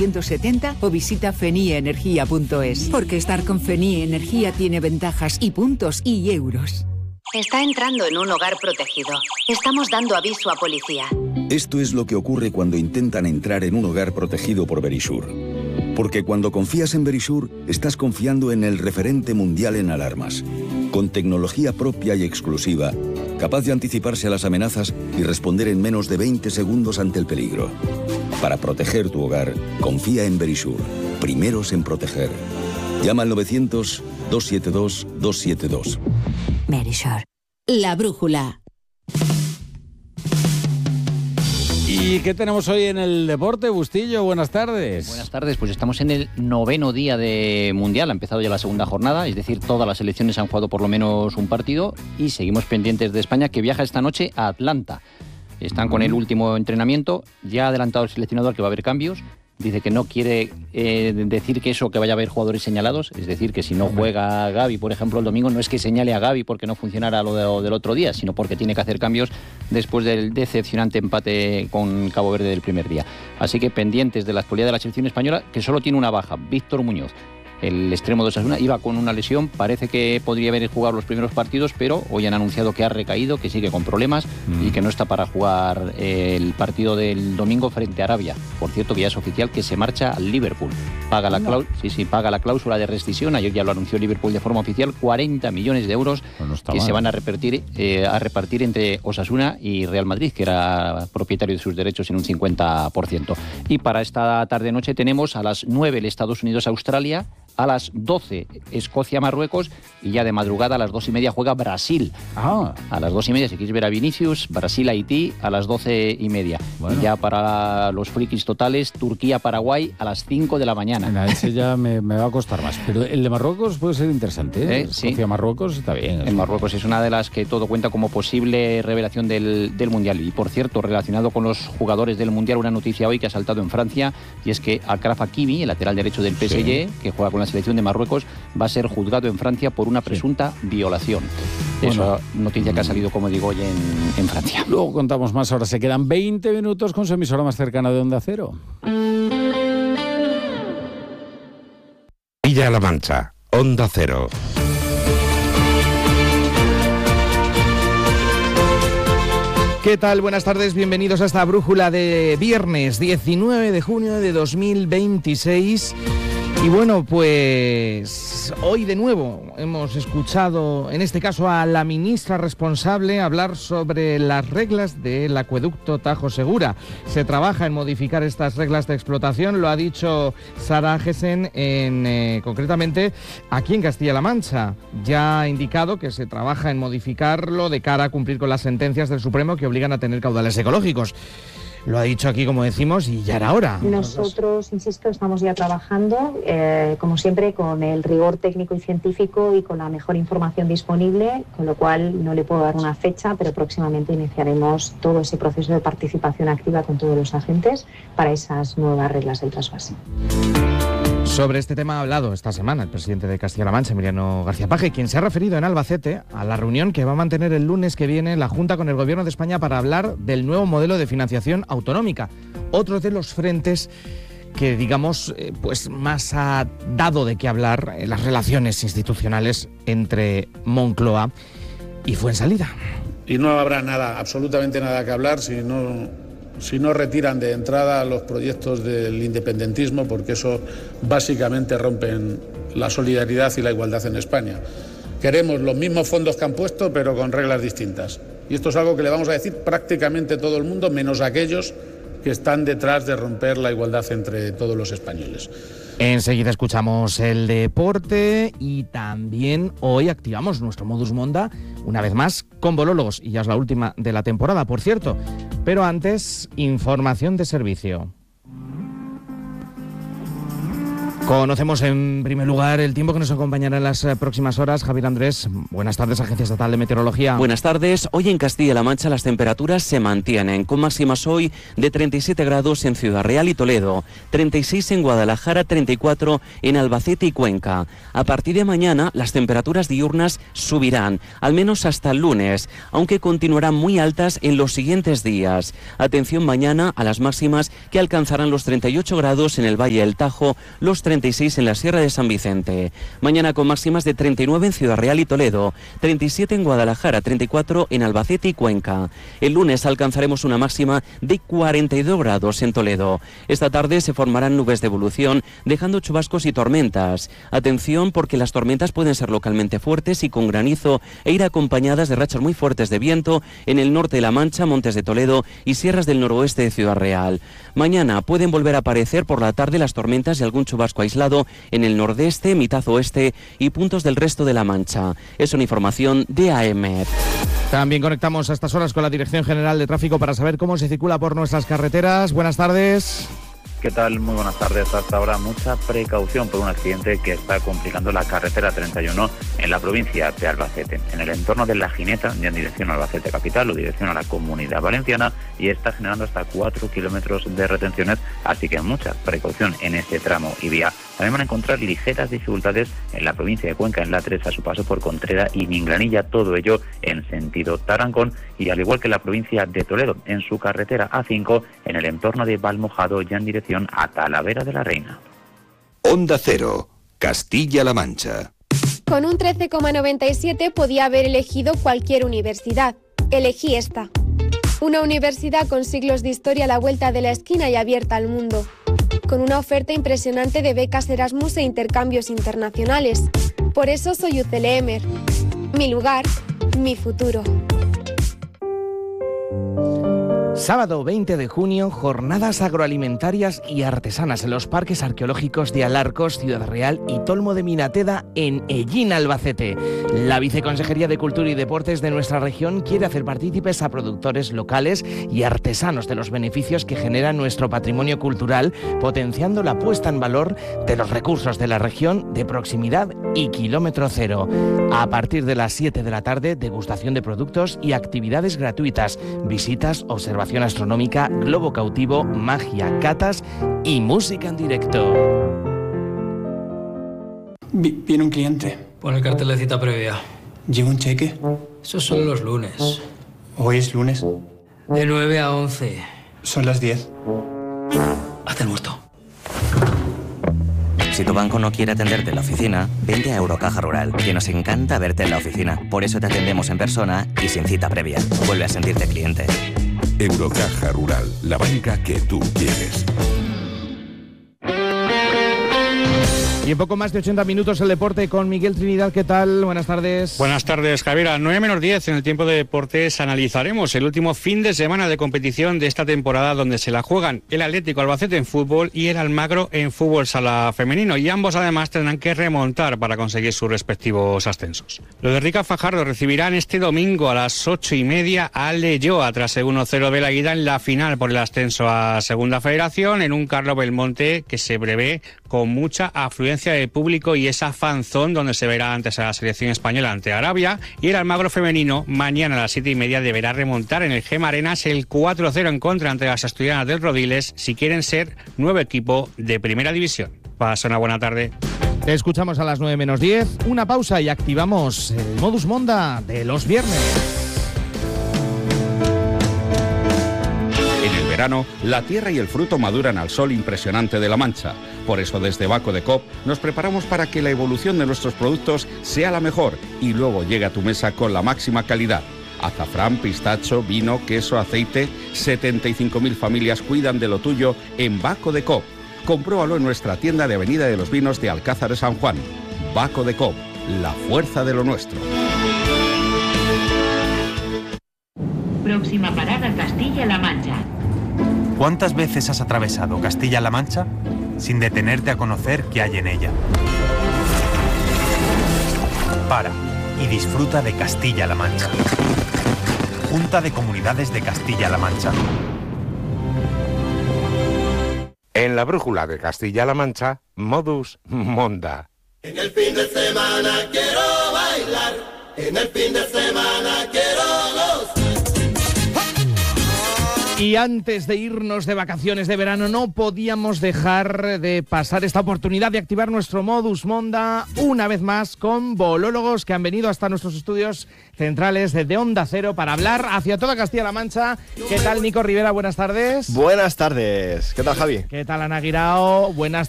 970 o visita fenieenergia.es. Porque estar con Fenie Energía tiene ventajas y puntos y euros. Está entrando en un hogar protegido. Estamos dando aviso a policía. Esto es lo que ocurre cuando intentan entrar en un hogar protegido por Verisure. Porque cuando confías en Verisure, estás confiando en el referente mundial en alarmas. Con tecnología propia y exclusiva, capaz de anticiparse a las amenazas y responder en menos de 20 segundos ante el peligro. Para proteger tu hogar, confía en Verisure. Primeros en proteger. Llama al 900-272-272. Verisure. La brújula. ¿Y qué tenemos hoy en el deporte, Bustillo? Buenas tardes. Buenas tardes, pues estamos en el 9º día de Mundial, ha empezado ya la segunda jornada, es decir, todas las selecciones han jugado por lo menos un partido y seguimos pendientes de España, que viaja esta noche a Atlanta. Están con el último entrenamiento, ya ha adelantado el seleccionador que va a haber cambios. Dice que no quiere decir que eso, que vaya a haber jugadores señalados, es decir, que si no juega Gavi, por ejemplo, el domingo, no es que señale a Gavi porque no funcionara lo del otro día, sino porque tiene que hacer cambios después del decepcionante empate con Cabo Verde del primer día. Así que pendientes de la actualidad de la selección española, que solo tiene una baja, Víctor Muñoz. El extremo de Osasuna iba con una lesión, parece que podría haber jugado los primeros partidos, pero hoy han anunciado que ha recaído, que sigue con problemas y que no está para jugar el partido del domingo frente a Arabia. Por cierto, que ya es oficial que se marcha al Liverpool. Paga la cláusula de rescisión, ayer ya lo anunció Liverpool de forma oficial, 40 millones de euros se van a repartir entre Osasuna y Real Madrid, que era propietario de sus derechos en un 50%. Y para esta tarde-noche tenemos a las 9 el Estados Unidos-Australia, a las 12 Escocia-Marruecos y ya de madrugada a las 2:30 juega Brasil. A las 2:30, si quieres ver a Vinicius, Brasil-Haití a las 12:30. Bueno. Y ya para los frikis totales, Turquía-Paraguay a las 5 de la mañana. Ese ya me va a costar más. Pero el de Marruecos puede ser interesante, ¿eh? Sí. Escocia-Marruecos está bien. En Marruecos es una de las que todo cuenta como posible revelación del Mundial. Y por cierto, relacionado con los jugadores del Mundial, una noticia hoy que ha saltado en Francia, y es que Achraf Hakimi, el lateral derecho del PSG, que juega con la selección de Marruecos, va a ser juzgado en Francia por una presunta violación. Bueno, esa noticia que ha salido, como digo, hoy en Francia. Luego contamos más. Ahora se quedan 20 minutos con su emisora más cercana de Onda Cero. Castilla-La Mancha, Onda Cero. ¿Qué tal? Buenas tardes, bienvenidos a esta brújula de viernes 19 de junio de 2026. Y bueno, pues hoy de nuevo hemos escuchado, en este caso, a la ministra responsable hablar sobre las reglas del acueducto Tajo Segura. Se trabaja en modificar estas reglas de explotación, lo ha dicho Sara Gessen, concretamente aquí en Castilla-La Mancha. Ya ha indicado que se trabaja en modificarlo de cara a cumplir con las sentencias del Supremo que obligan a tener caudales ecológicos. Lo ha dicho aquí, como decimos, y ya era hora. Nosotros, insisto, estamos ya trabajando, como siempre, con el rigor técnico y científico y con la mejor información disponible, con lo cual no le puedo dar una fecha, pero próximamente iniciaremos todo ese proceso de participación activa con todos los agentes para esas nuevas reglas del trasvase. Sobre este tema ha hablado esta semana el presidente de Castilla-La Mancha, Emiliano García Paje, quien se ha referido en Albacete a la reunión que va a mantener el lunes que viene la Junta con el Gobierno de España para hablar del nuevo modelo de financiación autonómica. Otro de los frentes que, digamos, pues más ha dado de qué hablar en las relaciones institucionales entre Moncloa y Fuensalida. Y no habrá nada, absolutamente nada que hablar si no retiran de entrada los proyectos del independentismo, porque eso básicamente rompen la solidaridad y la igualdad en España. Queremos los mismos fondos que han puesto, pero con reglas distintas. Y esto es algo que le vamos a decir prácticamente todo el mundo, menos aquellos que están detrás de romper la igualdad entre todos los españoles. Enseguida escuchamos el deporte y también hoy activamos nuestro Modus Monda, una vez más, con bolólogos, y ya es la última de la temporada, por cierto. Pero antes, información de servicio. Conocemos en primer lugar el tiempo que nos acompañará en las próximas horas. Javier Andrés, buenas tardes, Agencia Estatal de Meteorología. Buenas tardes. Hoy en Castilla-La Mancha las temperaturas se mantienen, con máximas hoy de 37 grados en Ciudad Real y Toledo, 36 en Guadalajara, 34 en Albacete y Cuenca. A partir de mañana las temperaturas diurnas subirán, al menos hasta el lunes, aunque continuarán muy altas en los siguientes días. Atención mañana a las máximas que alcanzarán los 38 grados en el Valle del Tajo, los 36 en la Sierra de San Vicente. Mañana con máximas de 39 en Ciudad Real y Toledo, 37 en Guadalajara, 34 en Albacete y Cuenca. El lunes alcanzaremos una máxima de 42 grados en Toledo. Esta tarde se formarán nubes de evolución, dejando chubascos y tormentas. Atención porque las tormentas pueden ser localmente fuertes y con granizo e ir acompañadas de rachas muy fuertes de viento en el norte de La Mancha, Montes de Toledo y sierras del noroeste de Ciudad Real. Mañana pueden volver a aparecer por la tarde las tormentas y algún chubasco aislado en el nordeste, mitad oeste y puntos del resto de La Mancha. Es una información de AEMET. También conectamos a estas horas con la Dirección General de Tráfico para saber cómo se circula por nuestras carreteras. Buenas tardes. ¿Qué tal? Muy buenas tardes. Hasta ahora mucha precaución por un accidente que está complicando la carretera 31 en la provincia de Albacete, en el entorno de La Gineta, ya en dirección a Albacete capital o dirección a la Comunidad Valenciana, y está generando hasta 4 kilómetros de retenciones, así que mucha precaución en este tramo y vía. También van a encontrar ligeras dificultades en la provincia de Cuenca, en la 3 a su paso por Contrera y Minglanilla, todo ello en sentido Tarancón, y al igual que la provincia de Toledo, en su carretera A5, en el entorno de Valmojado, ya en dirección a Talavera de la Reina. Onda Cero, Castilla-La Mancha. Con un 13,97 podía haber elegido cualquier universidad. Elegí esta. Una universidad con siglos de historia a la vuelta de la esquina y abierta al mundo. Con una oferta impresionante de becas Erasmus e intercambios internacionales. Por eso soy UCLEMER. Mi lugar, mi futuro. Sábado 20 de junio, jornadas agroalimentarias y artesanas en los parques arqueológicos de Alarcos, Ciudad Real y Tolmo de Minateda en Ellín, Albacete. La Viceconsejería de Cultura y Deportes de nuestra región quiere hacer partícipes a productores locales y artesanos de los beneficios que genera nuestro patrimonio cultural, potenciando la puesta en valor de los recursos de la región de proximidad y kilómetro cero. A partir de las 7 de la tarde, degustación de productos y actividades gratuitas, visitas, observación astronómica, globo cautivo, magia, catas y música en directo. Viene un cliente. Pon el cartel de cita previa. ¿Lleva un cheque? Eso son los lunes. ¿Hoy es lunes? De 9 a 11. Son las 10. Haz el muerto. Si tu banco no quiere atenderte en la oficina, vente a Eurocaja Rural, que nos encanta verte en la oficina. Por eso te atendemos en persona y sin cita previa. Vuelve a sentirte cliente. Eurocaja Rural, la banca que tú quieres. Y en poco más de 80 minutos el deporte con Miguel Trinidad. ¿Qué tal? Buenas tardes. Buenas tardes, Javier. A 9:10 en el tiempo de deportes analizaremos el último fin de semana de competición de esta temporada, donde se la juegan el Atlético Albacete en fútbol y el Almagro en fútbol sala femenino, y ambos además tendrán que remontar para conseguir sus respectivos ascensos. Los de Rica Fajardo recibirán este domingo a las 8:30 al Leyoa tras el 1-0 de la ida en la final por el ascenso a Segunda Federación, en un Carlos Belmonte que se prevé con mucha afluencia de público y esa fanzón donde se verá antes a la selección española ante Arabia. Y el Almagro femenino mañana a las 7:30 deberá remontar en el Gema Arenas el 4-0 en contra ante las asturianas del Rodiles si quieren ser nuevo equipo de primera división. Pasa una buena tarde. Te escuchamos a las 9:10, una pausa y activamos el modus Monda de los viernes. En el verano, la tierra y el fruto maduran al sol impresionante de La Mancha. Por eso desde Baco de Coop nos preparamos para que la evolución de nuestros productos sea la mejor y luego llegue a tu mesa con la máxima calidad. Azafrán, pistacho, vino, queso, aceite, 75.000 familias cuidan de lo tuyo en Baco de Coop. Compruébalo en nuestra tienda de Avenida de los Vinos de Alcázar de San Juan. Baco de Coop, la fuerza de lo nuestro. Próxima parada Castilla-La Mancha. ¿Cuántas veces has atravesado Castilla-La Mancha sin detenerte a conocer qué hay en ella? Para y disfruta de Castilla-La Mancha. Junta de Comunidades de Castilla-La Mancha. En la brújula de Castilla-La Mancha, Modus Monda. En el fin de semana quiero bailar, en el fin de semana quiero gozar. Y antes de irnos de vacaciones de verano no podíamos dejar de pasar esta oportunidad de activar nuestro Modus Monda una vez más con bolólogos que han venido hasta nuestros estudios centrales de Onda Cero para hablar hacia toda Castilla-La Mancha. ¿Qué tal, Nico Rivera? Buenas tardes. Buenas tardes. ¿Qué tal, Javi? ¿Qué tal, Ana Guirao? Buenas